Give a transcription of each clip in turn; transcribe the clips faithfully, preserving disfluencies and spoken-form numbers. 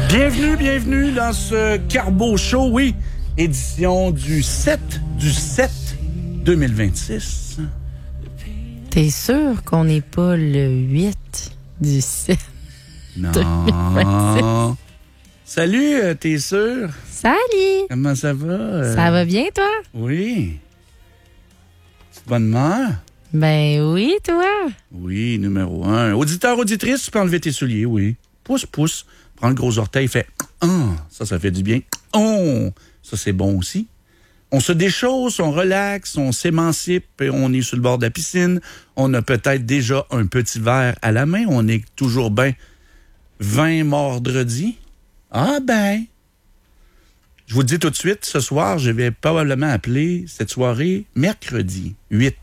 Bienvenue, bienvenue dans ce Carbo Show, oui, édition du sept du sept deux mille vingt-six. T'es sûr qu'on n'est pas le huit du sept? Non. deux mille vingt-six? Salut, euh, t'es sûr? Salut! Comment ça va? euh? Ça va bien, toi? Oui. C'est bonne humeur? Ben oui, toi? Oui, numéro un. Auditeur, auditrice, tu peux enlever tes souliers, oui. Pousse, pousse. Prends le gros orteil, fait ah, ça, ça fait du bien. Oh, ça, c'est bon aussi. On se déchausse, on relaxe, on s'émancipe, et on est sur le bord de la piscine. On a peut-être déjà un petit verre à la main. On est toujours bien vingt mordredi. Ah ben, je vous le dis tout de suite, ce soir, je vais probablement appeler cette soirée mercredi huit.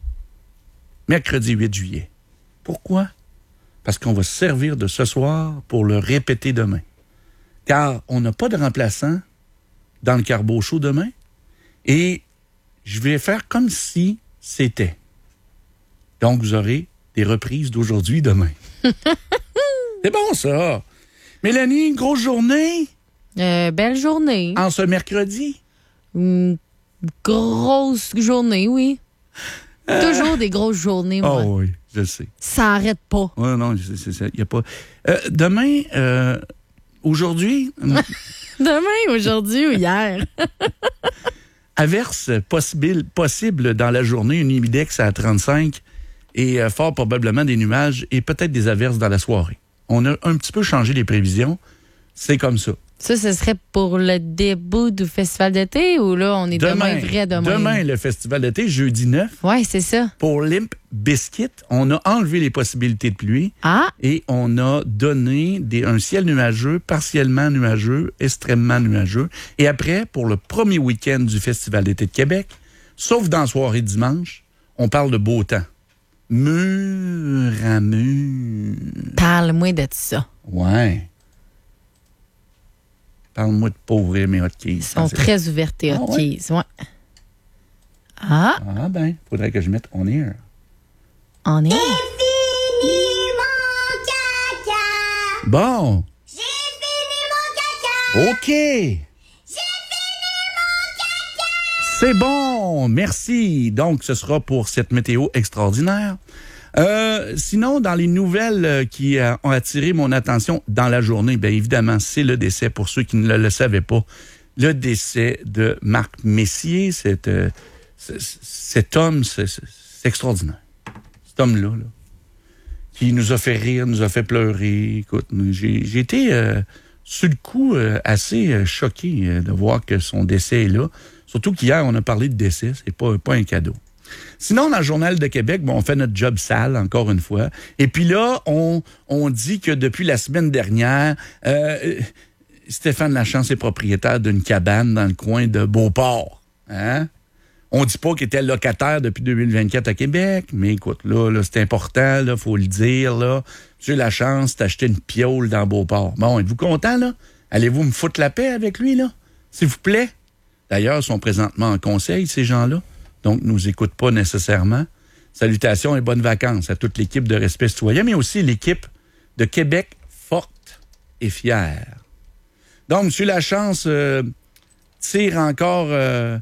Mercredi huit juillet. Pourquoi? Parce qu'on va se servir de ce soir pour le répéter demain. Car on n'a pas de remplaçant dans le Carbo Show demain. Et je vais faire comme si c'était. Donc, vous aurez des reprises d'aujourd'hui demain. C'est bon, ça. Mélanie, une grosse journée Euh, belle journée. en ce mercredi. Une grosse journée, oui. Toujours des grosses journées, moi. Oh oui, je sais. Ça n'arrête pas. Ouais, non, c'est, c'est, c'est, y a pas... Euh, demain, euh, aujourd'hui, Demain, aujourd'hui ou hier? averse possible, possible dans la journée, une humidex à trente-cinq et euh, fort probablement des nuages et peut-être des averses dans la soirée. On a un petit peu changé les prévisions. C'est comme ça. Ça, ce serait pour le début du festival d'été ou là, on est demain, demain vrai demain? Demain, le festival d'été, jeudi neuf. Oui, c'est ça. Pour Limp Bizkit, on a enlevé les possibilités de pluie. Ah! Et on a donné des, un ciel nuageux, partiellement nuageux, extrêmement nuageux. Et après, pour le premier week-end du Festival d'été de Québec, sauf dans la soirée dimanche, on parle de beau temps. Mur à mur. Parle-moi de ça. Ouais. Parle-moi de pauvres mes hotkeys. Ils sont très ouverts, tes hotkeys. Ah, ouais. Ouais. Ah! Ah ben, faudrait que je mette on air. On est. J'ai fini mon caca. Bon. J'ai fini mon caca. OK. J'ai fini mon caca. C'est bon. Merci. Donc, ce sera pour cette météo extraordinaire. Euh, sinon, dans les nouvelles qui euh, ont attiré mon attention dans la journée, bien évidemment, c'est le décès, pour ceux qui ne le, le savaient pas, le décès de Marc Messier. Cet, euh, cet homme, c'est, c'est extraordinaire. Cet homme-là, là, qui nous a fait rire, nous a fait pleurer. Écoute, j'ai, j'ai été, euh, sur le coup, euh, assez euh, choqué euh, de voir que son décès est là. Surtout qu'hier, on a parlé de décès, c'est pas, pas un cadeau. Sinon, dans le Journal de Québec, bon, on fait notre job sale, encore une fois. Et puis là, on, on dit que depuis la semaine dernière, euh, Stéphane Lachance est propriétaire d'une cabane dans le coin de Beauport. Hein? On dit pas qu'il était locataire depuis deux mille vingt-quatre à Québec, mais écoute, là, là c'est important, là, faut le dire, là. Monsieur Lachance t'a acheté une piole dans Beauport. Bon, êtes-vous content, là? Allez-vous me foutre la paix avec lui, là? S'il vous plaît? D'ailleurs, ils sont présentement en conseil, ces gens-là. Donc, ne nous écoutent pas nécessairement. Salutations et bonnes vacances à toute l'équipe de Respect Citoyen, mais aussi l'équipe de Québec forte et fière. Donc, M. Lachance euh, tire encore euh,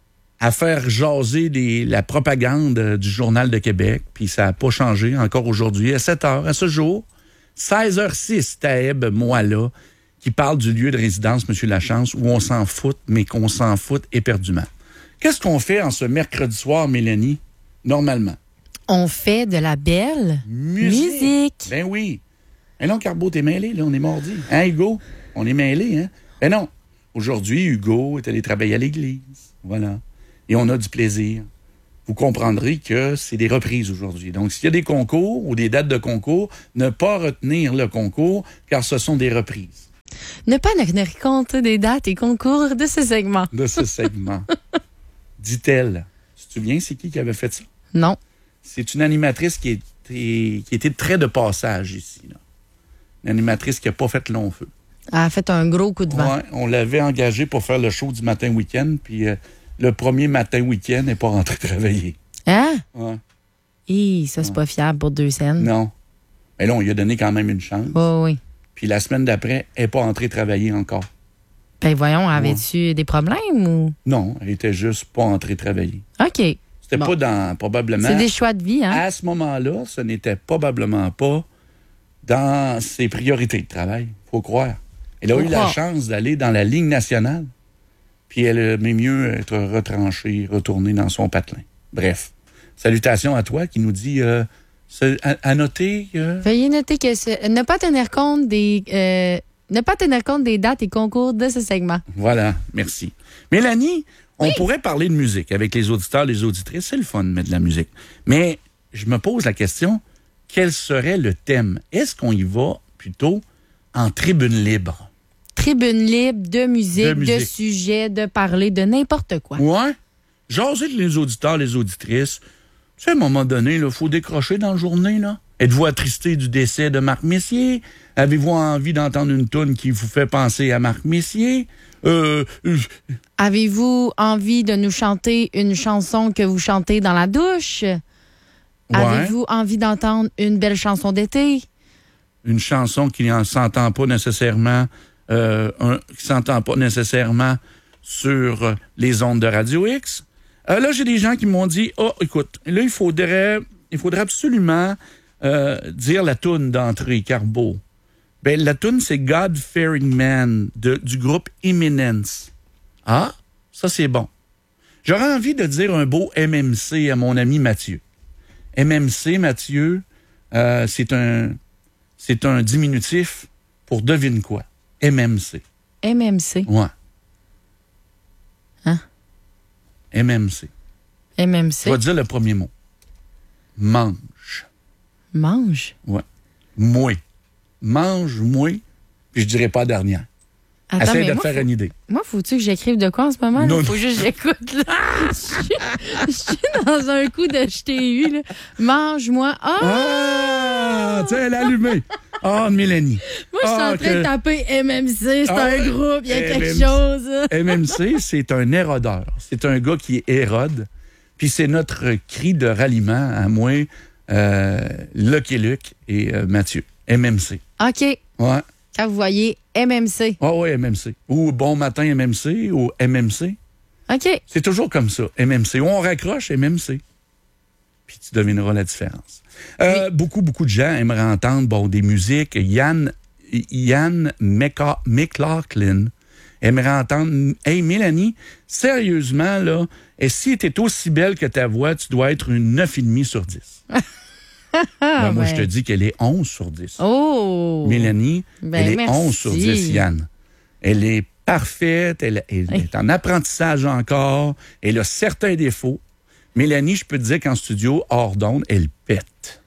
à faire jaser les, la propagande euh, du Journal de Québec, puis ça n'a pas changé encore aujourd'hui. À sept heures, à ce jour, seize heures six, Taeb, moi là, qui parle du lieu de résidence, M. Lachance, où on s'en fout, mais qu'on s'en fout éperdument. Qu'est-ce qu'on fait en ce mercredi soir, Mélanie, normalement? On fait de la belle musique. musique. Ben oui. Mais non, Carbo, t'es mêlé, là, on est mardi. Hein, Hugo? On est mêlé, hein? Ben non. Aujourd'hui, Hugo est allé travailler à l'église. Voilà. Et on a du plaisir. Vous comprendrez que c'est des reprises aujourd'hui. Donc, s'il y a des concours ou des dates de concours, ne pas retenir le concours, car ce sont des reprises. Ne pas tenir compte des dates et concours de ce segment. De ce segment. Dit-elle. Tu te souviens, c'est qui qui avait fait ça? Non. C'est une animatrice qui était, qui était très de passage ici. Là. Une animatrice qui n'a pas fait long feu. Elle a fait un gros coup de vent. Ouais, on l'avait engagée pour faire le show du matin week-end, puis euh, le premier matin week-end n'est pas rentré travailler. Hein? Ouais. Hi, ça, c'est ouais. pas fiable pour deux scènes. Non. Mais là, on lui a donné quand même une chance. Oh, oui. puis la semaine d'après, elle n'est pas entrée travailler encore. Ben voyons, avais-tu des problèmes ou? Non, elle était juste pas entrée travailler. OK. C'était Bon. pas dans, probablement... C'est des choix de vie, hein? À ce moment-là, ce n'était probablement pas dans ses priorités de travail, faut croire. Elle a Faut eu croire. la chance d'aller dans la Ligue nationale, puis elle aimait mieux être retranchée, retournée dans son patelin. Bref, salutations à toi qui nous dit euh, ce- à, à noter que... Veuillez noter que ce- ne pas tenir compte des euh, ne pas tenir compte des dates et concours de ce segment. Voilà, merci. Mélanie, on pourrait parler de musique avec les auditeurs, les auditrices. C'est le fun de mettre de la musique. Mais je me pose la question, quel serait le thème? Est-ce qu'on y va plutôt en tribune libre? Tribune libre de musique, De de, musique. sujets, de parler de n'importe quoi. Ouais. Jaser avec les auditeurs, les auditrices. Tu sais, à un moment donné, il faut décrocher dans la journée, là. Êtes-vous attristé du décès de Marc Messier? Avez-vous envie d'entendre une toune qui vous fait penser à Marc Messier? Euh, euh, Avez-vous envie de nous chanter une chanson que vous chantez dans la douche? Avez-vous envie d'entendre une belle chanson d'été? une chanson qui ne s'entend pas nécessairement, euh, un- qui s'entend pas nécessairement sur euh, les ondes de Radio X. Euh, là, j'ai des gens qui m'ont dit, oh, écoute, là, il faudrait, il faudrait absolument euh, dire la toune d'entrée, Carbo. Ben, la toune, c'est God Fearing Man de, du groupe Eminence. Ah, ça, c'est bon. J'aurais envie de dire un beau M M C à mon ami Mathieu. M M C, Mathieu, euh, c'est un, c'est un diminutif pour devine quoi. M M C. M M C. Ouais. Hein? M M C. M M Je C. vais dire le premier mot. Mange. Mange. Ouais. Mouais. Mange, mouais, puis je dirais pas dernière. Attends, Essaye mais de moi, te faire faut- une idée. Moi, faut-tu que j'écrive de quoi en ce moment? Non, Il faut non. juste que j'écoute. Là. Je suis- je suis dans un coup de je t'ai eu. Là. Mange-moi. Ah! Ah! Tu sais, elle a allumé. Ah, Mélanie. Moi, je suis Ah, en train que- de taper M M C. C'est Ah, un groupe. Il y a M M C. quelque chose. M M C, c'est un érodeur. C'est un gars qui érode. Puis c'est notre cri de ralliement à moi, euh, Lucky Luke et euh, Mathieu. M M C. OK. Ouais. Quand vous voyez M M C. Ah ouais, M M C. Ou Bon Matin M M C ou M M C. OK. C'est toujours comme ça, M M C. Ou on raccroche M M C. Puis tu devineras la différence. Euh, Beaucoup, beaucoup de gens aimeraient entendre bon, des musiques. Yann, Yann McCa- McLaughlin aimerait entendre. Hey, Mélanie, sérieusement, là, et si tu es aussi belle que ta voix, tu dois être une neuf virgule cinq sur dix. Ben, moi, ouais. je te dis qu'elle est onze sur dix. Oh! Mélanie, Ben, elle est merci. onze sur dix, Yann. Elle est parfaite, elle, elle Hey. est en apprentissage encore, elle a certains défauts. Mélanie, je peux te dire qu'en studio, hors d'onde, elle pète.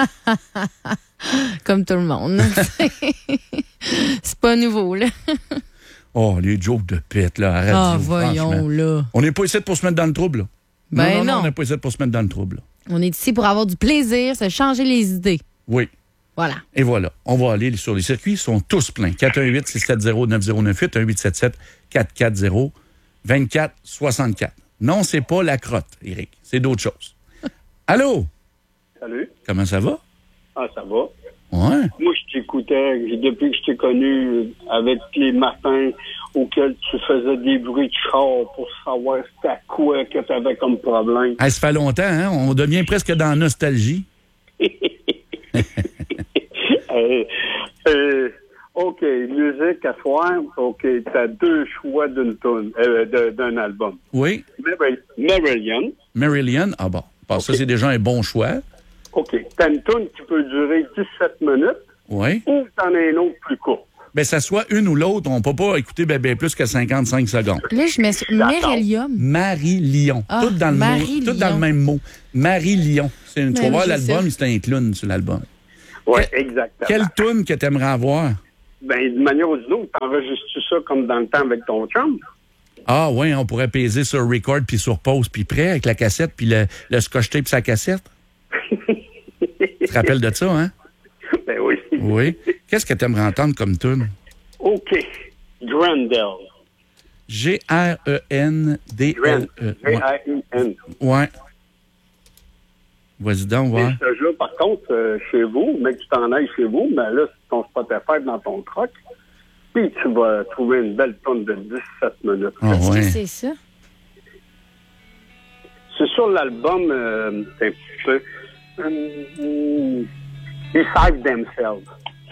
Comme tout le monde. C'est pas nouveau, là. Oh, les jokes de pète, là, à radio, Ah, voyons, franchement. là. On n'est pas ici pour se mettre dans le trouble, là. Ben non, non, non. on n'est pas ici pour se mettre dans le trouble, là. On est ici pour avoir du plaisir, se changer les idées. Oui. Voilà. Et voilà, on va aller sur les circuits, ils sont tous pleins. quatre un huit, six sept zéro, neuf zéro neuf huit, un huit sept sept, quatre quatre zéro, deux quatre six quatre. Non, c'est pas la crotte, Éric, c'est d'autres choses. Allô? Salut. Comment ça va? Ah, ça va. Ouais. Moi, je t'écoutais depuis que je t'ai connu avec les matins auxquels tu faisais des bruits de char pour savoir c'était quoi que tu avais comme problème. Hey, ça fait longtemps, hein? On devient presque dans la nostalgie. Euh, euh, OK, musique à soir. OK, t'as deux choix d'une tune, euh, de- d'un album. Oui. Mar- Marillion. Marillion, ah bon. Bon, ça, c'est déjà un bon choix. OK, t'as une tune qui peut durer dix-sept minutes Oui. ou t'en as une autre plus courte. Ben, ça soit une ou l'autre, on peut pas écouter ben, ben plus que cinquante-cinq secondes. Là, je mets Mérelium. Marie-Lion. Ah, tout, dans le mot, Marie-Lion. tout dans le même mot. Marie-Lion. C'est une- Tu vas Ben voir oui, je l'album, sais. c'est un clown sur l'album. Oui, Que- exactement. Quelle toune que tu aimerais avoir? Ben, d'une manière ou d'une autre, t'enregistres ça comme dans le temps avec ton chum? Ah oui, on pourrait peser sur record puis sur pause puis prêt avec la cassette puis le, le scotch tape sa cassette. Tu te rappelles de ça, hein? Ben oui. Oui. Qu'est-ce que tu aimerais entendre comme tune? OK. Grendel. G R E N D L E. G R I N. Ouais. Vas-y donc, Mais ouais. je te jure, par contre, euh, chez vous, mais que tu t'en ailles chez vous, mais là, c'est ton Spotify dans ton truck, puis tu vas trouver une belle tonne de dix-sept minutes. Ah Qu'est-ce ouais. que c'est ça? C'est sur l'album, euh, c'est un petit peu... Euh, Beside Themselves.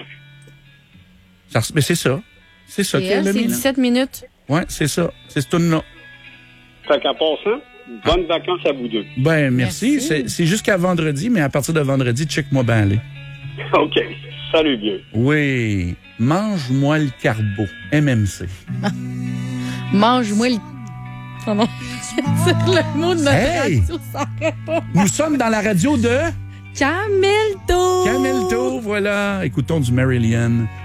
Ça res- mais c'est ça. C'est ça C'est qu'elle elle, a c'est mis, là. dix-sept minutes. Ouais, c'est ça. C'est ce tune-là. Fait qu'à part ça, bonnes vacances à vous deux. Ben, merci. Merci. C'est, c'est jusqu'à vendredi, mais à partir de vendredi, check-moi bien aller. OK. Salut, vieux. Oui. Mange-moi le carbo. M M C. Mange-moi le... Pardon. C'est le mot de notre Hey! radio, ça répond. Nous sommes dans la radio de Camelto! Camelto, voilà. Écoutons du Marillion.